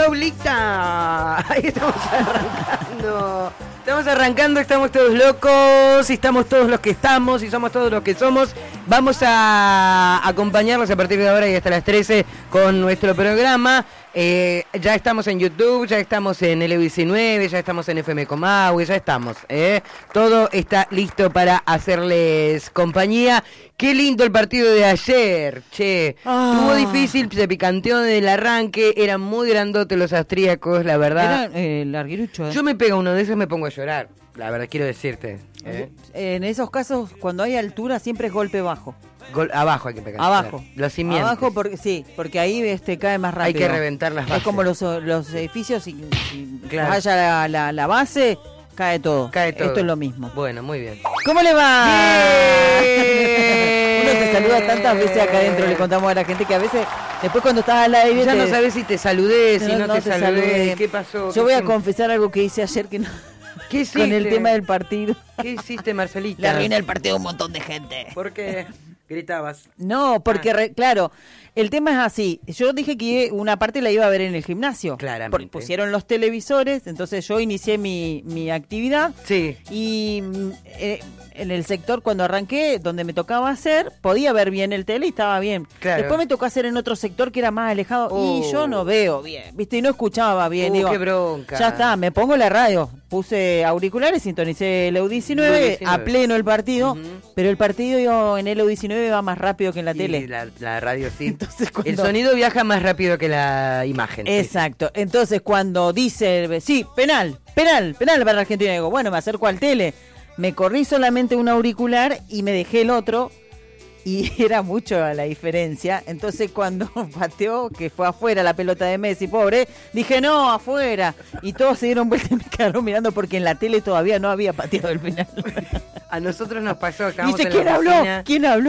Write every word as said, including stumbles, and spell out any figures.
Paulita. Ahí estamos arrancando. Estamos arrancando, estamos todos locos, y estamos todos los que estamos, y somos todos los que somos. Vamos a acompañarlos a partir de ahora y hasta las trece con nuestro programa. Eh, ya estamos en YouTube, ya estamos en L diecinueve, ya estamos en F M Comahue, ya estamos. ¿eh? Todo está listo para hacerles compañía. Qué lindo el partido de ayer, che. Ah. Estuvo difícil, se picanteó del arranque, eran muy grandotes los austríacos, la verdad. Era eh, larguirucho. ¿eh? Yo me pego uno de esos y me pongo a llorar, la verdad, quiero decirte. ¿eh? En esos casos, cuando hay altura, siempre es golpe bajo. Gol, abajo hay que pegar. Abajo. Los cimientos. Abajo, porque sí, porque ahí este cae más rápido. Hay que reventar las bases. Es como los, los edificios, y, y claro. vaya la, la, la base, cae todo. Cae todo. Esto es lo mismo. Bueno, muy bien. ¿Cómo le va? ¡Bien! Uno se saluda tantas veces acá adentro, le contamos a la gente que a veces, después cuando estás al aire... Ya te... no sabes si te saludé, si no, no, no te, te saludé. saludé. ¿Qué pasó? Yo ¿Qué voy a hicimos? confesar algo que hice ayer que no... ¿Qué hiciste? Con el tema del partido. ¿Qué hiciste, Marcelita? Le arruiné el partido a un montón de gente. ¿Por qué? Gritabas. No, porque, ah. re, claro, el tema es así. Yo dije que una parte la iba a ver en el gimnasio. Claramente. Porque pusieron los televisores, entonces yo inicié mi, mi actividad. Sí. Y eh, en el sector, cuando arranqué, donde me tocaba hacer, podía ver bien el tele y estaba bien. Claro. Después me tocó hacer en otro sector que era más alejado oh. y yo no veo bien, ¿viste? Y no escuchaba bien. Uh, Digo, qué bronca. Ya está, me pongo la radio. Puse auriculares, sintonicé el E U diecinueve, a pleno el partido, uh-huh. pero el partido yo, en el E U diecinueve va más rápido que en la y tele. La, la radio sí. Entonces, cuando... El sonido viaja más rápido que la imagen. Exacto. Sí. Entonces cuando dice, sí, penal, penal, penal para Argentina, digo, bueno, me acerco al tele, me corrí solamente un auricular y me dejé el otro. Y era mucho la diferencia. Entonces cuando pateó, que fue afuera la pelota de Messi, pobre, dije, no, afuera. Y todos se dieron vuelta y me quedaron mirando porque en la tele todavía no había pateado el penal. A nosotros nos pasó acá. Dice, ¿quién habló? ¿Quién habló?